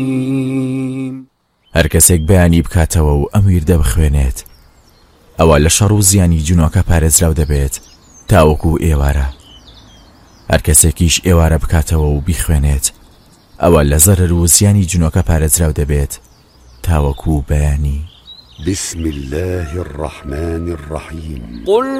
هەر کەسێک بەیانی بکاتەوە و ئەم ویردە بخوێنێت ئەوە لە شەڕ و زیانی جنۆکە پارێزراو دەبێت تاوەکو ئێوارە. هەر کەسێکیش ئێوارە بکاتەوە و بیخوێنێت ئەوە لە زەرەر و زیانی جنۆکە پارێزراو دەبێت تاوەکو بەیانی. بسم الله الرحمن الرحيم. قل